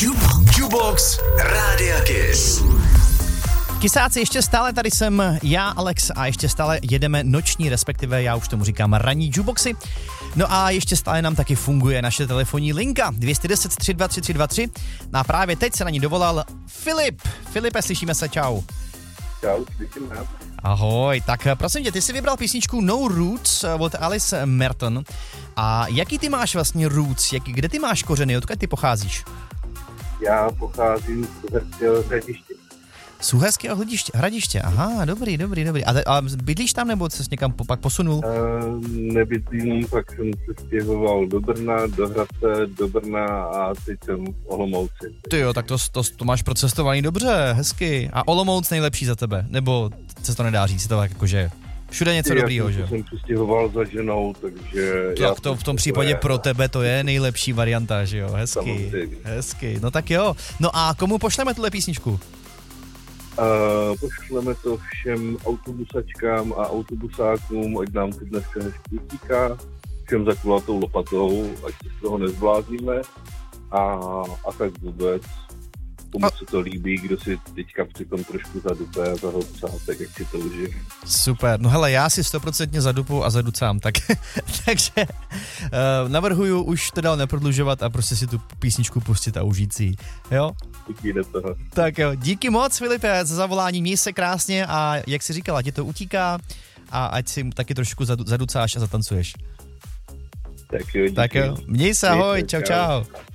Jubox Rádia Kiss. Kysáci, ještě stále tady jsem já, Alex, a ještě stále jedeme noční, respektive já už tomu říkám ranní Juboxy. No a ještě stále nám taky funguje naše telefonní linka 210 323 323. A právě teď se na ní dovolal Filip. Filipe, slyšíme se, čau. Čau, slyšíme. Ahoj, tak prosím tě, ty jsi vybral písničku No Roots od Alice Merton. A jaký ty máš vlastně roots, kde ty máš kořeny, odkud ty pocházíš? Já pocházím z Uherského Hradiště. Z Uherského Hradiště, aha, dobrý. A bydlíš tam, nebo jsi někam pak posunul? Nebydlím, pak jsem se stěhoval do Brna, do Hradce, do Brna a teď jsem v Olomouci. Ty jo, tak to máš procestovaný dobře, hezky. A Olomouc nejlepší za tebe, nebo se to nedá říct, to tak jakože všude něco dobrýho, že? Já jsem se stěhoval za ženou, takže... Tak to v tom případě pro tebe to je nejlepší varianta, že jo, hezky. No tak jo, no a komu pošleme tuhle písničku? Pošleme to všem autobusačkám a autobusákům, ať nám to dneska hezky utíká, všem za kulatou lopatou, ať se z toho nezblázíme a tak vůbec. Komu se to líbí, kdo si teďka přitom trošku zadupe a zahodcá, tak jak si to užije. Super, no hele, já si 100% zadupu a zaducám, takže navrhuju už to dál neprodlužovat a prostě si tu písničku pustit a užít si, jo? Díky do toho. Tak jo, díky moc, Filipe, za zavolání, měj se krásně a jak jsi říkala, tě to utíká a ať si taky trošku zaducáš a zatancuješ. Tak jo, díky. Tak jo, měj se, ahoj, čau.